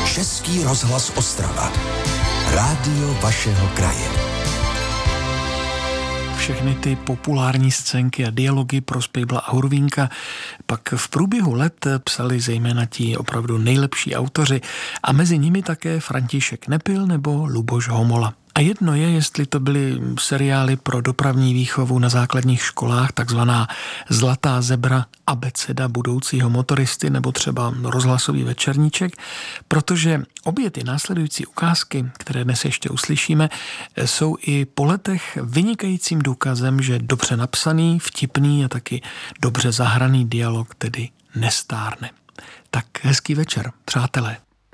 Český rozhlas Ostrava. Rádio vašeho kraje. Všechny ty populární scénky a dialogy pro Spejbla a Hurvínka pak v průběhu let psali zejména ti opravdu nejlepší autoři a mezi nimi také František Nepil nebo Luboš Homola. A jedno je, jestli to byly seriály pro dopravní výchovu na základních školách, takzvaná Zlatá zebra, abeceda budoucího motoristy nebo třeba rozhlasový večerníček, protože obě ty následující ukázky, které dnes ještě uslyšíme, jsou i po letech vynikajícím důkazem, že dobře napsaný, vtipný a taky dobře zahraný dialog tedy nestárne. Tak hezký večer, přátelé.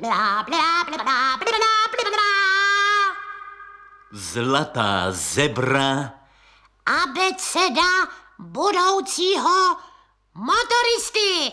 Zlatá zebra, abeceda budoucího motoristy.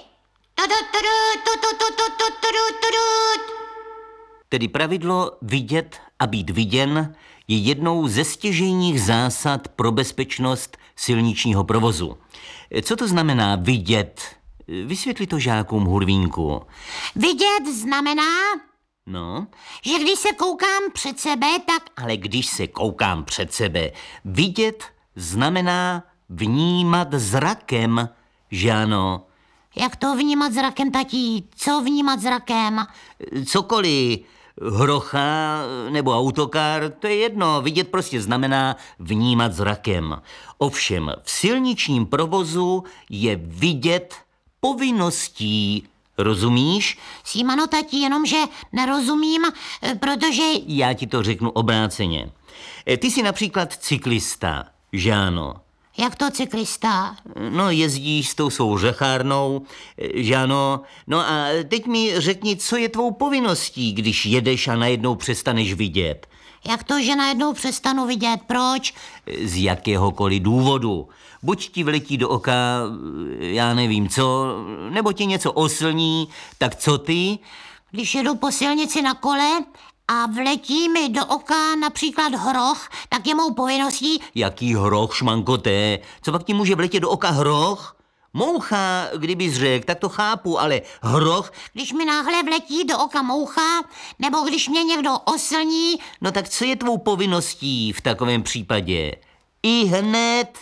Tedy pravidlo vidět a být viděn je jednou ze stěžejních zásad pro bezpečnost silničního provozu. Co to znamená vidět? Vysvětli to žákům, Hurvínku. Vidět znamená, No, že když se koukám před sebe, tak... ale když se koukám před sebe, vidět znamená vnímat zrakem, že ano? Jak to vnímat zrakem, tatí? Co vnímat zrakem? Cokoliv, hrocha nebo autokar, to je jedno, vidět prostě znamená vnímat zrakem. Ovšem v silničním provozu je vidět povinností. Rozumíš? Símano, tatí, jenomže nerozumím, protože... Já ti to řeknu obráceně. Ty jsi například cyklista, že ano? Jak to cyklista? No, jezdíš s tou svou řechárnou, že ano? No a teď mi řekni, co je tvou povinností, když jedeš a najednou přestaneš vidět? Jak to, že najednou přestanu vidět? Proč? Z jakéhokoliv důvodu. Buď ti vletí do oka, já nevím co, nebo ti něco oslní, tak co ty? Když jedu po silnici na kole a vletí mi do oka například hroch, tak je mou povinností... Jaký hroch, šmankoté? Co pak ti může vletět do oka hroch? Moucha, kdybys řekl, tak to chápu, ale hroch... Když mi náhle vletí do oka moucha, nebo když mě někdo oslní... No tak co je tvou povinností v takovém případě? I hned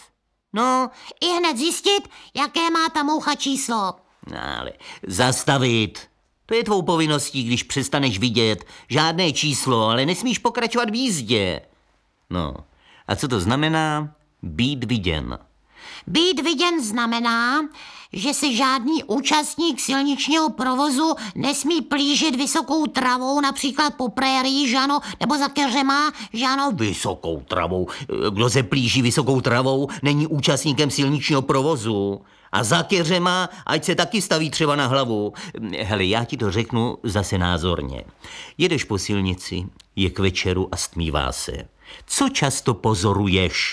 zjistit, jaké má ta moucha číslo. Ale zastavit. To je tvou povinností, když přestaneš vidět. Žádné číslo, ale nesmíš pokračovat v jízdě. No, a co to znamená být viděn? Být viděn znamená, že se žádný účastník silničního provozu nesmí plížit vysokou travou, například po prérii, že ano, nebo za keřema, že ano. Vysokou travou? Kdo se plíží vysokou travou, není účastníkem silničního provozu. A za keřema, ať se taky staví třeba na hlavu. Hele, já ti to řeknu zase názorně. Jedeš po silnici, je k večeru a stmívá se. Co často pozoruješ?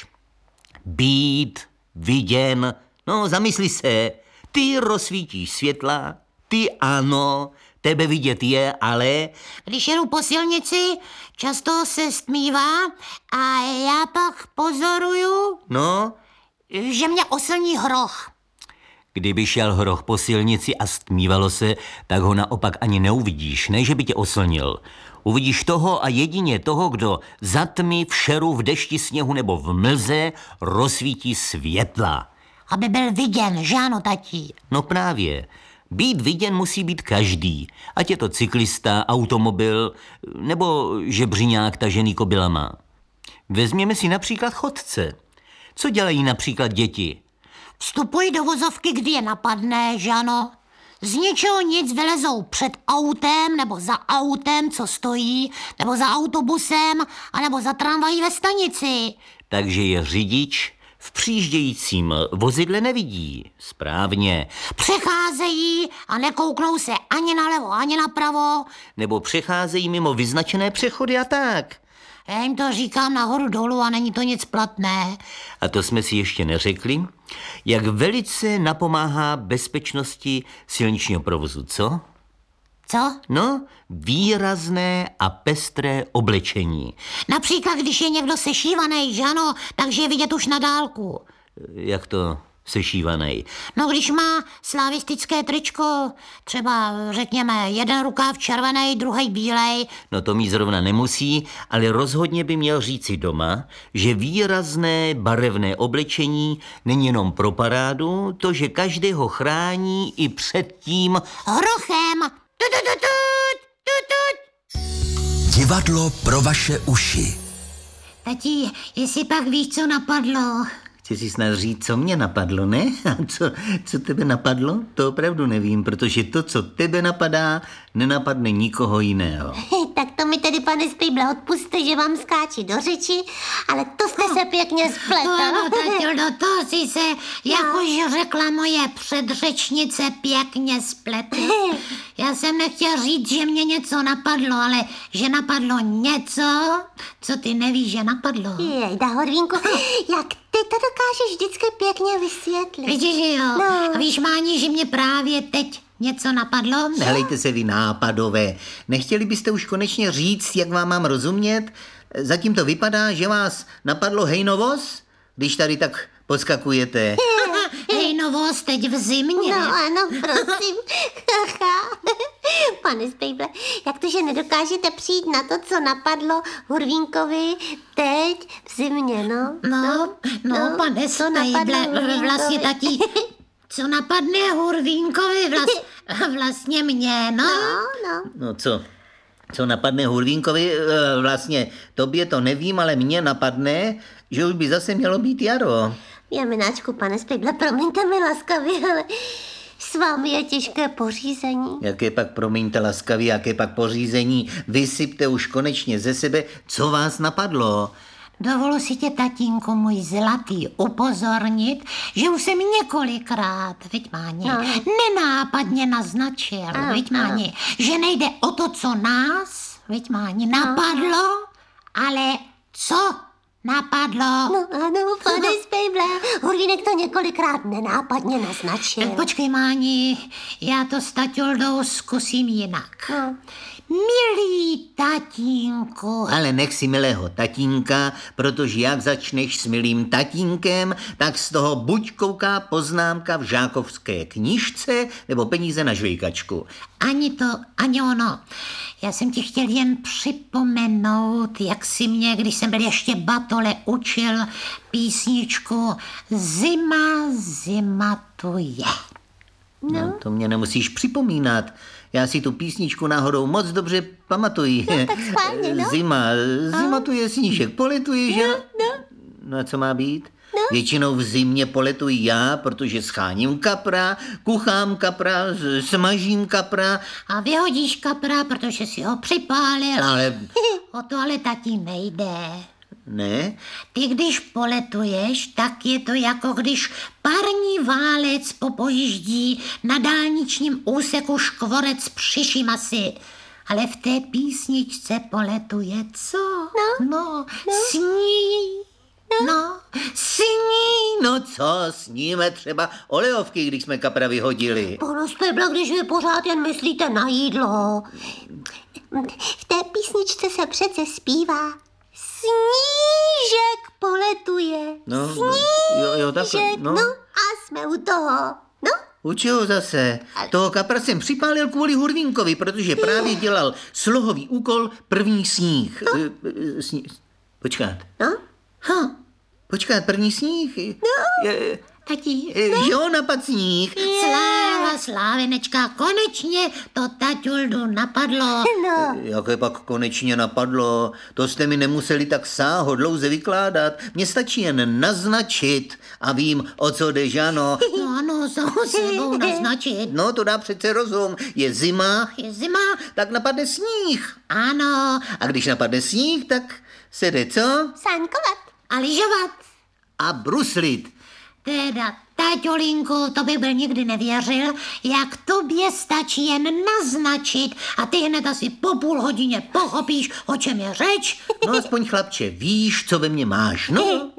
Být viděn. No, zamysli se. Ty rozsvítíš světla, ty ano, tebe vidět je, ale... Když jedu po silnici, často se stmívá a já pak pozoruju... No? Že mě oslní hroch. Kdyby šel hroch po silnici a stmívalo se, tak ho naopak ani neuvidíš, ne že by tě oslnil. Uvidíš toho a jedině toho, kdo za tmy, v šeru, v dešti, sněhu nebo v mlze rozsvítí světla. Aby byl viděn, že ano, tatí? No právě. Být viděn musí být každý. Ať je to cyklista, automobil nebo žebřiňák tažený kobylama. Vezměme si například chodce. Co dělají například děti? Vstupují do vozovky, kdy je napadne, že ano? Z ničeho nic vylezou před autem nebo za autem, co stojí, nebo za autobusem, anebo za tramvají ve stanici. Takže je řidič v přijíždějícím vozidle nevidí. Správně. Přecházejí a nekouknou se ani nalevo, ani napravo. Nebo přecházejí mimo vyznačené přechody a tak. Já jim to říkám nahoru dolů a není to nic platné. A to jsme si ještě neřekli, jak velice napomáhá bezpečnosti silničního provozu, co? Co? No, výrazné a pestré oblečení. Například, když je někdo sešívaný, že ano, takže je vidět už na dálku. Jak to sešívanej. No když má slavistické tričko, třeba řekněme jeden rukáv červený, druhý bílej. No to mít zrovna nemusí, ale rozhodně by měl říci doma, že výrazné barevné oblečení není jenom pro parádu, to, že každého chrání i před tím Hrochem. Divadlo pro vaše uši. Tati, jestli pak víš, co napadlo. Chci si snad říct, co mě napadlo, ne? A co tebe napadlo? To opravdu nevím, protože to, co tebe napadá, nenapadne nikoho jiného. Tak to mi tedy, pane Spejble, odpuste, že vám skáči do řeči, ale to jste se pěkně spletl. No, Tatildo, to si se, jak už řekla moje předřečnice, pěkně spletl. Já jsem nechtěl říct, že mě něco napadlo, ale že napadlo něco, co ty nevíš, že napadlo. Jejda, Horvínku, jak ty to dokážeš vždycky pěkně vysvětlit. Vidíš, že jo? No. A víš, Máni, že mě právě teď něco napadlo? Nelejte se vy nápadové. Nechtěli byste už konečně říct, jak vám mám rozumět? Zatím to vypadá, že vás napadlo hejnovoz, když tady tak podskakujete. Hej, novost teď v zimě. No ano, prosím. Pane Spejble, jak to, že nedokážete přijít na to, co napadlo Hurvínkovi teď v zimě, no? No, pane co napadlo Spejble, Hurvínkovi? vlastně tati, co napadne Hurvínkovi, vlastně mě, no. No co? Co napadne Hurvínkovi? Vlastně tobě to nevím, ale mně napadne, že už by zase mělo být jaro. Jamináčku, pane Spejble, promiňte mi laskavě, ale s vámi je těžké pořízení. Jaké pak, promiňte laskavě, jaké pak pořízení? Vysypte už konečně ze sebe, co vás napadlo. Dovolu si tě, tatínku můj zlatý, upozornit, že už jsem několikrát, viď Máni, nenápadně naznačil, viď Máni, že nejde o to, co nás, viď Máni, napadlo, ale co napadlo. No ano, pane Spejble, Hurvínek to několikrát nenápadně naznačil. Počkej, Máni, já to s Taťoldou zkusím jinak. No. Milý tatínku. Ale nech si milého tatínka, protože jak začneš s milým tatínkem, tak z toho buď kouká poznámka v žákovské knížce, nebo peníze na žvejkačku. Ani to, ani ono. Já jsem ti chtěl jen připomenout, jak si mě, když jsem byl ještě batole, učil písničku Zima tu je. No, to mě nemusíš připomínat. Já si tu písničku náhodou moc dobře pamatuji. No, tak schválně, no. Zima tu je, snížek poletuje, že? No a co má být? Většinou v zimě poletuji já, protože scháním kapra, kuchám kapra, smažím kapra. A vyhodíš kapra, protože si ho připálil. Ale O to ale tati nejde. ne, Ty, když poletuješ, tak je to jako když parní válec popojíždí na dálničním úseku škvorec při masy. Ale v té písničce poletuje co? No, sní. No, sní. no co, sníme třeba olejovky, když jsme kapra vyhodili. Pane Spejble, když vy pořád jen myslíte na jídlo. V té písničce se přece zpívá Snížek poletuje. No, jo, takhle, Snížek, no. no a jsme u toho. No, U čeho zase? Toho kapra jsem připálil kvůli Hurvínkovi, protože právě dělal slohový úkol první sníh. Počkat. no, Počkat, první sníh? Tati, Že on napad sníh? sláva, slávenečka, konečně to Taťuldu napadlo. no. Jaké pak konečně napadlo? To jste mi nemuseli tak sáhodlouze vykládat. Mně stačí jen naznačit a vím, o co jde, že ano. No ano, samou sebou naznačit. No, to dá přece rozum. Je zima, Je zima, tak napadne sníh. ano, A když napadne sníh, tak se jde co? Sáňkovat. a lyžovat. A bruslit. Teda, Taťolinku, to bych byl nikdy nevěřil, jak tobě stačí jen naznačit a ty hned asi po půl hodině pochopíš, o čem je řeč. No aspoň chlapče, víš, co ve mně máš. No,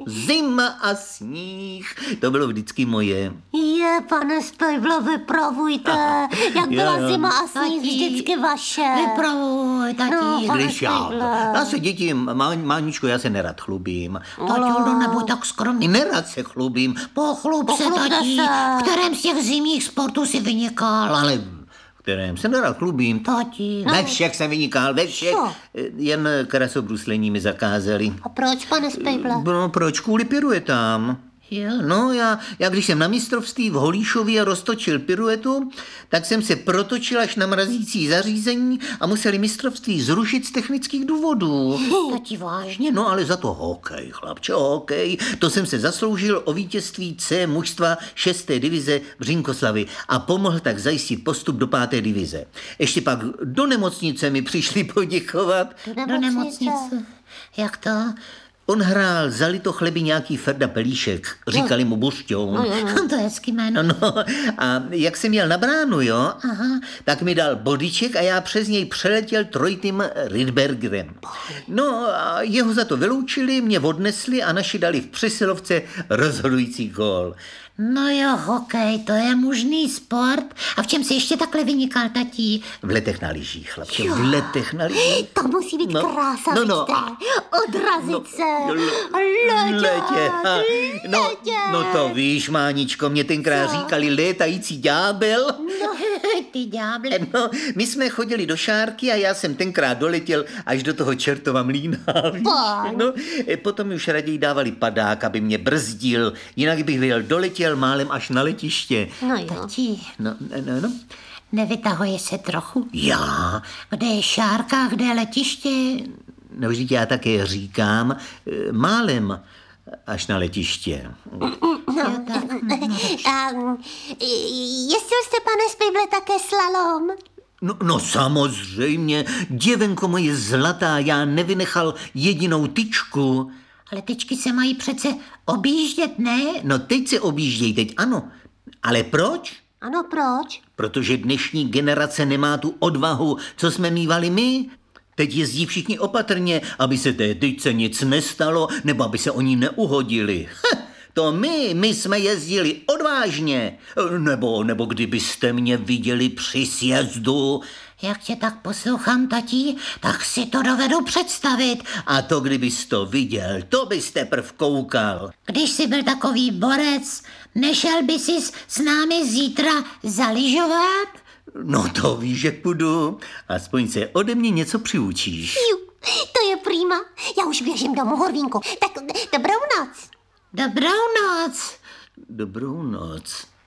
Zima a sníh, to bylo vždycky moje. Pane Spejble, vypravujte, jak byla zima a sníh vždycky vaše. Vypravuj, tati. No, pane Když já Spejble. se děti, Máničko, já se nerad chlubím. Tatildo, nebuď tak skromný. Nerad se chlubím. Pochlub se, Pochlubte tati. se. V kterém z těch zimních sportů si vynikal? Ale v kterém se nerad chlubím. Tati. Ve všech jsem vynikal, ve všech. Co? Jen krasobruslení mi zakázali. A proč, pane Spejble? No, proč? Kvůli piruetám. Jo. No, já když jsem na mistrovství v Holíšově roztočil piruetu, tak jsem se protočil až na mrazící zařízení a museli mistrovství zrušit z technických důvodů. Tati, vážně? No ale za to hokej, chlapče, hokej. To jsem se zasloužil o vítězství C mužstva 6. divize Břinkoslavy a pomohl tak zajistit postup do 5. divize. Ještě pak do nemocnice mi přišli poděkovat. Do nemocnice. Jak to? On hrál za Litochleby nějaký Ferda Pelíšek, říkali mu Bušťoun. To je hezký jméno. No, a jak jsem jel na bránu, jo, tak mi dal bodyček a já přes něj přeletěl trojitým Rydbergerem. No a jeho za to vyloučili, mě odnesli a naši dali v přesilovce rozhodující gól. No jo, hokej, to je mužný sport. A v čem si ještě takhle vynikal, tati? V letech na lyžích, chlapče, v letech na lyžích. To musí být krása, vidíte. Odrazit se. Letě. No to víš, Máničko, mě tenkrát říkali létající ďábel. Ty ďáble. No, my jsme chodili do Šárky a já jsem tenkrát doletěl až do toho Čertova mlýna. No, potom už raději dávali padák, aby mě brzdil, jinak bych doletěl málem až na letiště. No jo. Tati, No. nevytahuje se trochu? Já? Kde je Šárka, kde je letiště? No, vždyť já také říkám, málem až na letiště. A jezdil jste, pane Spejble, také slalom? No samozřejmě, děvenko moje zlatá, já nevynechal jedinou tyčku. Ale tyčky se mají přece objíždět, ne? No teď se objíždějí, teď ano. Ale proč? Ano, proč? Protože dnešní generace nemá tu odvahu, co jsme mívali my. Teď jezdí všichni opatrně, aby se té tyčce nic nestalo, nebo aby se oni neuhodili. To my jsme jezdili odvážně. Nebo kdybyste mě viděli při sjezdu. Jak tě tak poslouchám, tati, tak si to dovedu představit. A to kdybys to viděl, to byste prv koukal. Když jsi byl takový borec, nešel by si s námi zítra zalyžovat? No to víš, že půjdu. Aspoň se ode mě něco přiučíš. To je prýma. Já už běžím domů, Horvínku. Tak dobrou noc. Dobrou noc. Dobrou noc.